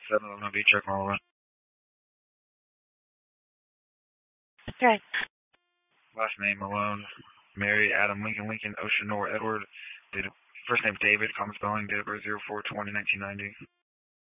711 B, check Marlon. Okay. Last name Malone. Mary, Adam, Lincoln, Ocean, Nor, Edward. First name David, common spelling, date of birth 04/20/1990.